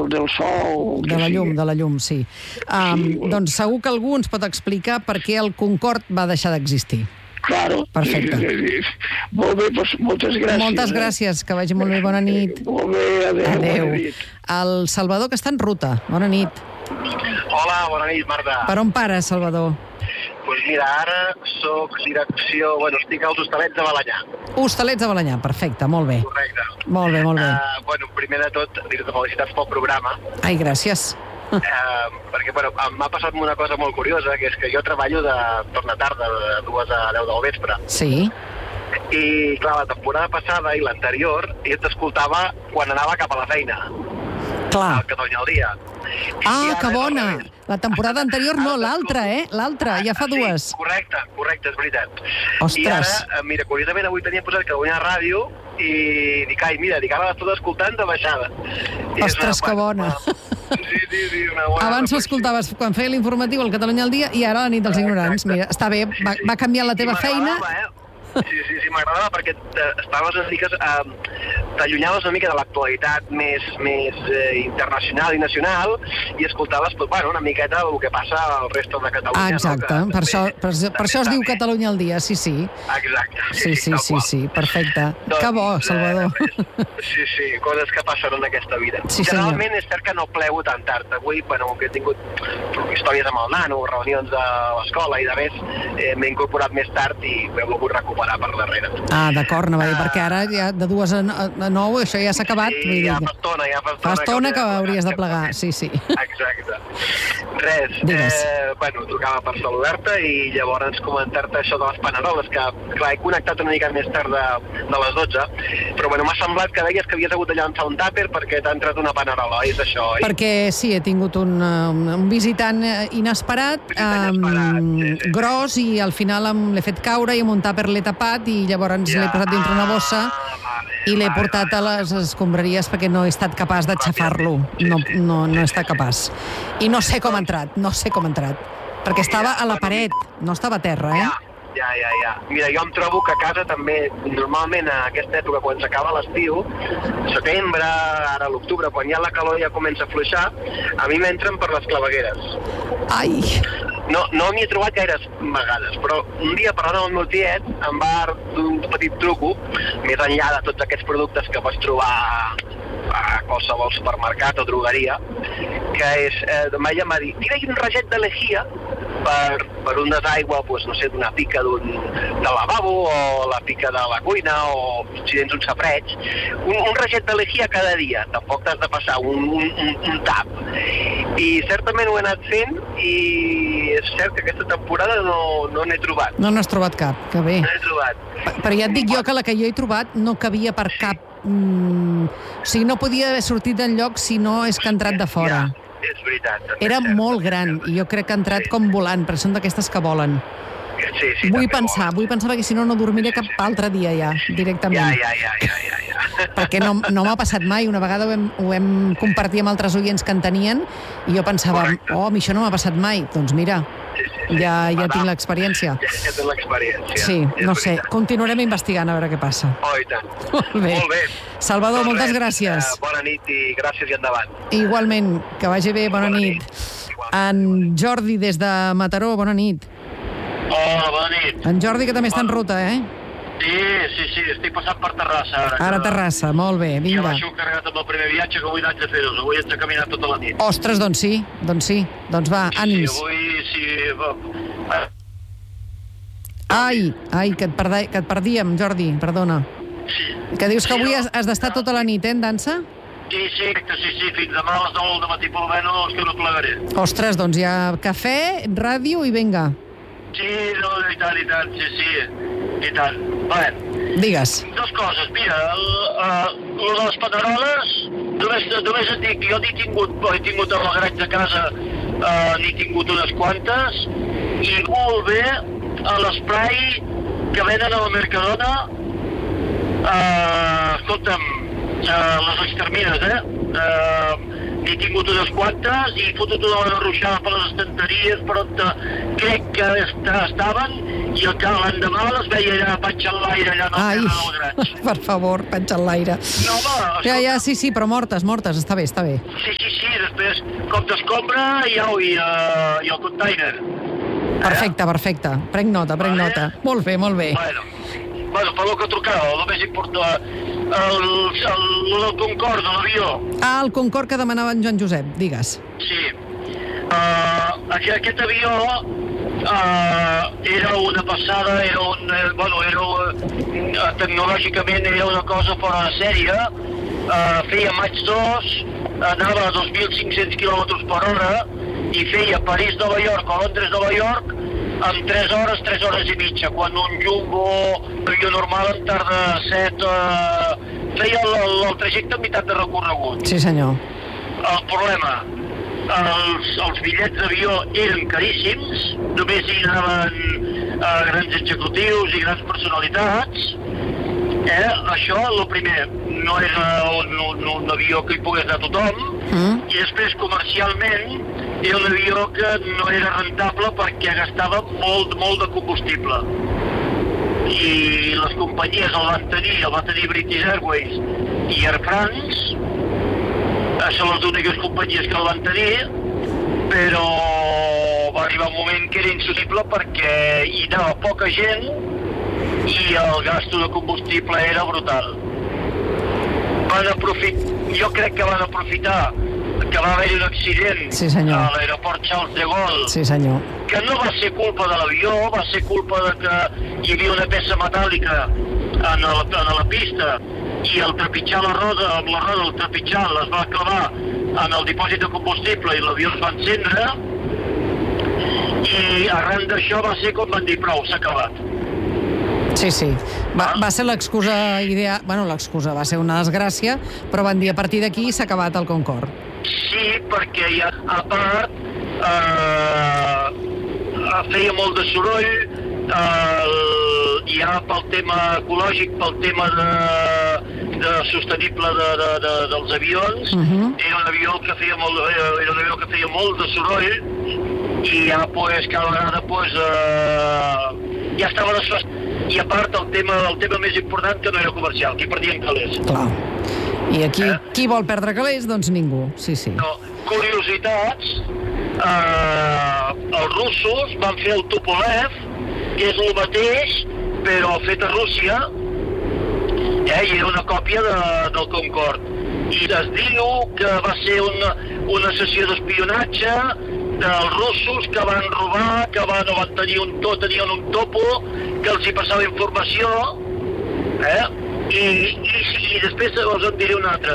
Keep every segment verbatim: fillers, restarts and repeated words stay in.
del sol... De la llum, de la llum, sí. Um, sí. Doncs segur que algú ens pot explicar per què el Concorde va deixar d'existir. Claro. Perfecte. Molt bé, doncs moltes gràcies. Moltes gràcies, que vagi molt bé, bona nit. Molt bé, adéu. Adéu. Bona nit. El Salvador, que està en ruta. Bona nit. Hola, bona nit, Marta. Per on pares, Salvador? Doncs pues mira, ara soc direcció... Bueno, estic als Hostalets de Balenyà. Hostalets de Balenyà, perfecte, molt bé. Correcte. Molt bé, molt bé. Uh, bueno, primer de tot, dir-te felicitats pel programa. Ai, gràcies. Uh, perquè, bueno, m'ha passat una cosa molt curiosa, que és que jo treballo de torna tarda, de dues a deu del vespre. Sí. I, clar, la temporada passada i l'anterior, jo t'escoltava quan anava cap a la feina. Clar. Al Catalunya al dia. Ah, que bona! La temporada anterior no, l'altra, eh? L'altra, ja fa dues. Sí, correcte, correcte, és veritat. Ostres. I ara, mira, curiosament avui tenia posat Catalunya Ràdio i dic, ai, mira, dic, ara l'estat escoltant de baixada. I Ostres, que bona. Sí, sí, sí, una bona... Abans ho escoltaves quan feia l'informatiu al Catalunya al dia i ara a la nit dels ignorants. Mira, està bé, va, va canviar la teva feina. Eh? Sí, sí, sí, m'agradava perquè estaves una mica... Eh, t'allunyaves una mica de l'actualitat més, més eh, internacional i nacional i escoltaves, pues, bueno, una miqueta el que passa al resto de Catalunya. Ah, exacte, no? que, per, això, per, per això es diu bé. Catalunya al dia, sí, sí. Exacte. Sí, sí, sí, sí, sí, perfecte. Doncs, que bo, Salvador. Eh, sí, sí, coses que passen en aquesta vida. Sí, Generalment senyor. és cert que no plego tan tard. Avui, bueno, que he tingut històries amb el nano, reunions a l'escola i de més, eh, m'he incorporat més tard i ho he volgut recuperar per darrere. Ah, d'acord, no va dir, uh, perquè ara ja de dues a, a nou això ja s'ha acabat. Sí, ja fa estona, ja fa estona. Fa estona que, que hauries de plegar, sí, sí. Exacte. Res, eh, bueno, trucava per saludar-te i llavors comentar-te això de les paneroles, que clar, he connectat una mica més tard de, de les dotze, però bueno, m'ha semblat que deies que havies hagut de llançar un tàper perquè t'ha entrat una panerola, és això, oi? Perquè sí, he tingut un, un visitant inesperat, visitant inesperat um, sí, sí. gros, i al final l'he fet caure i amb un tàper l'he tapat i llavors ja. l'he posat dintre una bossa i l'he portat a les escombraries perquè no he estat capaç d'aixafar-lo. No, no, no he estat capaç. I no sé com ha entrat, no sé com ha entrat. Perquè estava a la paret, no estava a terra, eh? Ja, ja, ja. Mira, jo em trobo que a casa també, normalment a aquesta època, quan s'acaba l'estiu, setembre, ara l'octubre, quan ja la calor ja comença a fluixar, a mi m'entren per les clavegueres. Ai! No, no m'hi he trobat gaires vegades, però un dia parlant amb el meu tiet em va d'un petit truco, més enllà de tots aquests productes que pots trobar a qualsevol supermercat o drogueria, que és, eh, em va dir, tira-hi un raget de lejía per, per un desaigua, pues, no sé, d'una pica d'un, de lavabo o la pica de la cuina o si tens un safareig, un, un raget de lejía cada dia, tampoc t'has de passar un, un, un, un tap. I certament ho he anat fent i és cert que aquesta temporada no, no n'he trobat. No n'has trobat cap, que bé. No n'he trobat. Però ja et dic jo que la que jo he trobat no cabia per cap... Mm, o sigui, no podia haver sortit d'enlloc si no és que ha entrat de fora. Ja, és veritat. Era molt gran i jo crec que ha entrat sí. com volant, perquè són d'aquestes que volen. Sí, sí, vull pensar, vull pensar perquè si no no dormiré cap altre dia ja, directament. Ja, ja, ja, ja, ja, ja. Perquè no, no m'ha passat mai. Una vegada ho hem, ho hem compartit amb altres oients que en tenien i jo pensava, Correcte. oh, a mi això no m'ha passat mai. Doncs mira, sí, sí, sí. ja, ja tinc l'experiència. Ja, ja tens l'experiència. Sí, no sé, continuarem investigant a veure què passa. Oh, i tant. Molt bé. Molt bé. Salvador, doncs moltes res, gràcies. Uh, bona nit i gràcies i endavant. Igualment, que vagi bé, bona, bona nit. nit. En Jordi, des de Mataró, bona nit. Hola, bona nit. En Jordi, que també està en ruta, eh? Sí, sí, sí, estic passant per Terrassa ara. Ara Terrassa, molt bé, vinga. Ja baixo carregat amb el primer viatge que avui haig de fer-ho. Avui haig de caminar tota la nit. Ostres, doncs sí, doncs sí. Doncs va, ànims. Sí, avui sí... Ai, ai, que et, perda, que et perdíem, Jordi, perdona. Sí. Que dius que sí, avui no. has, has d'estar tota la nit, eh, en dansa? Sí, sí, sí, sí, fins demà a les nou del matí, per almenys, que no plegaré. Ostres, doncs ja cafè, ràdio i vinga. Sí, no, i tant, i tant, sí, sí, i tant. Va bé. Digues. Dos coses, mira, el, uh, el de les paneroles, només, només et dic, jo n'he tingut, he tingut a la granja a casa, uh, n'he tingut unes quantes, i molt bé a l'esprai que venen a la Mercadona, uh, escolta'm, uh, les extermines, eh? Uh, N'he tingut unes quantes i he fotut una hora ruixada per les estanteries per on crec que estaven i el que l'endemà les veia allà penjant l'aire allà en el del graig. Per favor, penjant l'aire. No, home... Ja, ja, sí, sí, però mortes, mortes, està bé, està bé. Sí, sí, sí, després, com d'escombra, i, au, i, uh, i el container. Perfecte, perfecte. Prenc nota, prenc Vale. nota. Molt bé, molt bé. Bueno, bueno per lo que trucava, el més important, el, el, el Concorde, l'avió. Ah, el Concorde que demanava en Joan Josep, digues. Sí. Uh, aquest, aquest avió uh, era una passada, era un, eh, bueno, era, uh, tecnològicament era una cosa fora de sèrie. Uh, feia Mach dos, anava a dos mil cinc-cents quilòmetres per hora i feia París-Nova York o Londres-Nova York en tres hores, tres hores i mitja, quan un jumbo avió normal en tarda set, uh, feia el, el, el trajecte en meitat de recorregut. Sí, senyor. El problema, els, els bitllets d'avió eren caríssims, només hi anaven uh, grans executius i grans personalitats. Eh? Això, el primer, no era un, un, un avió que hi pogués anar tothom, Mm. i després, comercialment, era un avió que no era rentable perquè gastava molt, molt de combustible. I les companyies el van tenir, el van tenir British Airways i Air France, són les úniques companyies que el van tenir, però va arribar un moment que era insostenible perquè hi anava poca gent i el gasto de combustible era brutal. Van aprofitar, jo crec que van aprofitar que va haver-hi un accident Sí, senyor. a l'aeroport Charles de Gaulle, Sí, senyor. que no va ser culpa de l'avió, va ser culpa de que hi havia una peça metàl·lica en, el, en la pista i al trepitjar la roda, amb la roda, el trepitjar es va clavar en el dipòsit de combustible i l'avió es va encendre, i arran d'això va ser com van dir, prou, s'ha acabat. Sí, sí. Va, va ser l'excusa ideal... Bueno, l'excusa va ser una desgràcia, però van dir a partir d'aquí s'ha acabat el Concorde. Sí, perquè ja, a part, eh, feia molt de soroll, eh, ja pel tema ecològic, pel tema de, de sostenible de, de, de, dels avions, Uh -huh. era un avió que feia molt, era un avió que feia molt de soroll, i ja, pues, cada vegada, pues, eh, ja estava desfastat. I a part, el tema, el tema més important, que no era comercial, que hi perdien calés. Clar. I aquí, Eh? qui vol perdre calés? Doncs ningú. Sí, sí. No, curiositats, eh, els russos van fer el Tupolev, que és el mateix, però fet a Rússia, eh, i era una còpia de, del Concorde. I es diu que va ser una, una sessió d'espionatge dels russos que van robar, que van, no van tenir un, to, tenien un topo, que els hi passava informació, eh? I, i, i després us en diré un altre.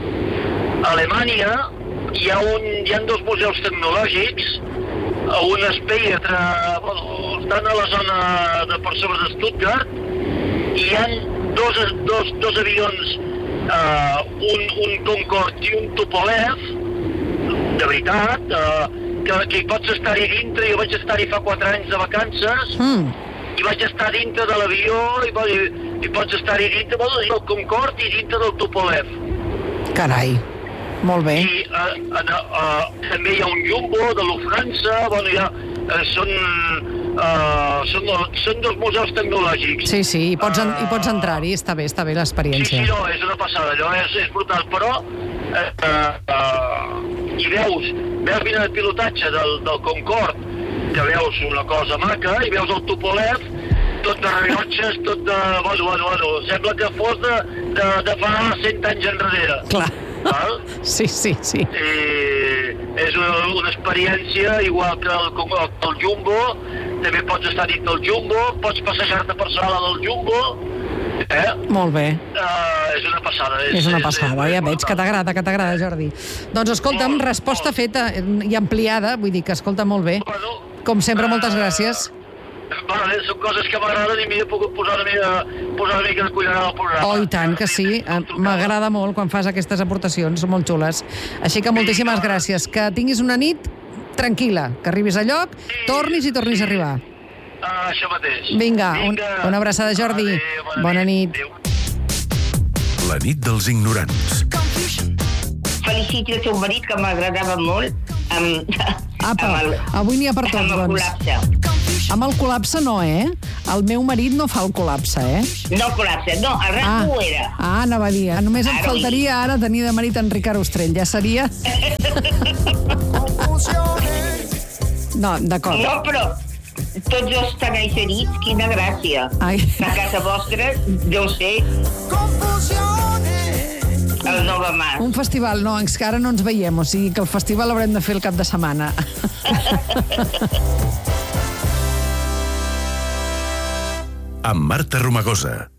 A Alemanya hi ha, un, hi ha dos museus tecnològics, un a Speyer, bueno, estan a la zona de per sobre de Stuttgart, i hi ha dos, dos, dos avions, uh, un, un Concorde i un Tupolev, de veritat, uh, que, que hi pots estar-hi dintre. Jo vaig estar-hi fa quatre anys de vacances, Mm. i vaig estar dintre de l'avió, i, i, i pots estar-hi dintre del Concorde i dintre del Tupolev. Carai. Molt bé. I uh, uh, uh, també hi ha un Jumbo de Lufthansa, bueno, ja, uh, són, uh, són, són dos museus tecnològics. Sí, sí, hi pots, en, hi pots entrar-hi, està bé, està bé Sí, l'experiència. sí, no, és una passada, allò és, és brutal, però eh, eh, uh, i veus, veus vine de pilotatge del, del Concorde, que veus una cosa maca, i veus el Tupolev, tot de rellotges, tot de... Bueno, bueno, bueno, sembla que fos de, de, de fa cent anys enrere. Clar. Val? Sí, sí, sí. I és una, una experiència igual que el, el, el Jumbo, també pots estar dins del Jumbo, pots passejar-te per sala del Jumbo, eh? Molt bé. Uh, és una passada. És, És una passada, ja veig que t'agrada, que t'agrada, Jordi. Doncs escolta'm, Molt, resposta molt. feta i ampliada, vull dir que escolta molt bé. Bueno, Com sempre, moltes eh, gràcies. Vale, són coses que m'agraden i m'hi he pogut posar una mica, posar una mica de cullerada al programa. Oh, i tant, que sí. Eh, M'agrada molt quan fas aquestes aportacions, són molt xules. Així que moltíssimes gràcies. Que tinguis una nit tranquil·la, que arribis a lloc, tornis i tornis a arribar. Ah, això mateix. Vinga, un, una abraçada, Jordi. Adéu, Bona nit. Adéu. La nit dels ignorants. Feliciti el seu marit, que m'agradava molt, amb, Apa, amb el, avui n'hi ha per tots, amb el doncs. col·lapse. Amb el col·lapse no, eh? El meu marit no fa el col·lapse, eh? No col·lapse, no, al rato ho era. Ah, anava a dir. Només em Ara faltaria ara tenir de marit en Ricard Ostrell. Ja seria... No, d'acord. No, però tots els tan eixerits, quina gràcia. Ai. A casa vostra deu ser el Nova Mar. Un festival, no, és que ara no ens veiem, o sigui que el festival l'haurem de fer el cap de setmana. Amb Marta Romagosa.